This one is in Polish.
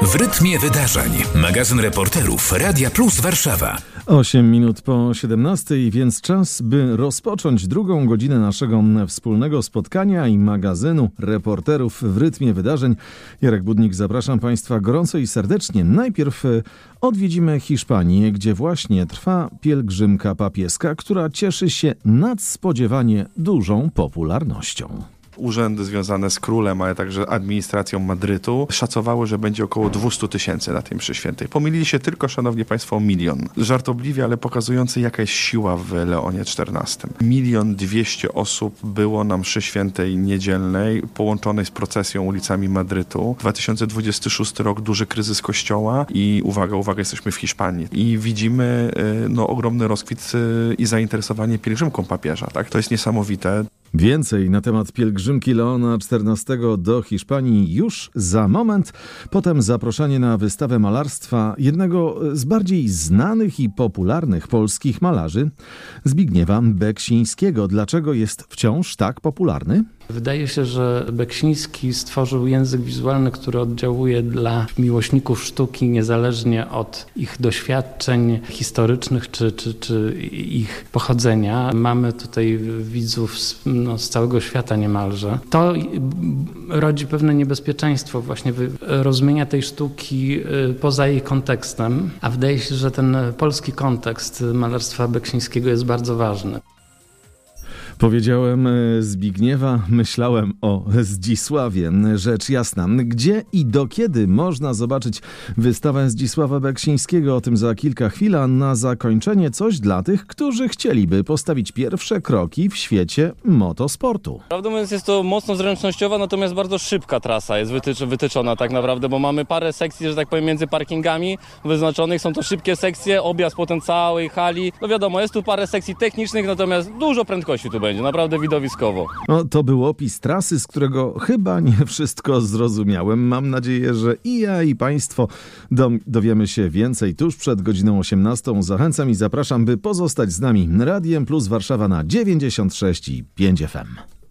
W rytmie wydarzeń. Magazyn reporterów Radia Plus Warszawa. 8 minut po 17, więc czas, by rozpocząć drugą godzinę naszego wspólnego spotkania i magazynu reporterów w rytmie wydarzeń. Jarek Budnik, zapraszam Państwa gorąco i serdecznie. Najpierw odwiedzimy Hiszpanię, gdzie właśnie trwa pielgrzymka papieska, która cieszy się nadspodziewanie dużą popularnością. Urzędy związane z królem, ale także administracją Madrytu szacowały, że będzie około 200 000 na tej mszy świętej. Pomylili się tylko, szanowni państwo, o 1 000 000. Żartobliwie, ale pokazujący, jaka jest siła w Leonie XIV. 1 200 000 osób było na mszy świętej niedzielnej, połączonej z procesją ulicami Madrytu. 2026 rok, duży kryzys kościoła i uwaga, jesteśmy w Hiszpanii. I widzimy ogromny rozkwit i zainteresowanie pielgrzymką papieża. Tak? To jest niesamowite. Więcej na temat pielgrzymki Leona XIV do Hiszpanii już za moment. Potem zaproszenie na wystawę malarstwa jednego z bardziej znanych i popularnych polskich malarzy, Zbigniewa Beksińskiego. Dlaczego jest wciąż tak popularny? Wydaje się, że Beksiński stworzył język wizualny, który oddziałuje dla miłośników sztuki niezależnie od ich doświadczeń historycznych czy ich pochodzenia. Mamy tutaj widzów z całego świata niemalże. To rodzi pewne niebezpieczeństwo właśnie rozumienia tej sztuki poza jej kontekstem, a wydaje się, że ten polski kontekst malarstwa Beksińskiego jest bardzo ważny. Powiedziałem Zbigniewa, myślałem o Zdzisławie. Rzecz jasna. Gdzie i do kiedy można zobaczyć wystawę Zdzisława Beksińskiego? O tym za kilka chwil, a na zakończenie coś dla tych, którzy chcieliby postawić pierwsze kroki w świecie motosportu. Prawdę mówiąc, jest to mocno zręcznościowa, natomiast bardzo szybka trasa jest wytyczona tak naprawdę, bo mamy parę sekcji, że tak powiem, między parkingami wyznaczonych. Są to szybkie sekcje, objazd potem całej hali. No wiadomo, jest tu parę sekcji technicznych, natomiast dużo prędkości tu będzie, naprawdę widowiskowo. To był opis trasy, z którego chyba nie wszystko zrozumiałem. Mam nadzieję, że i ja, i Państwo dowiemy się więcej tuż przed godziną 18. Zachęcam i zapraszam, by pozostać z nami. Radiem Plus Warszawa na 96,5 FM.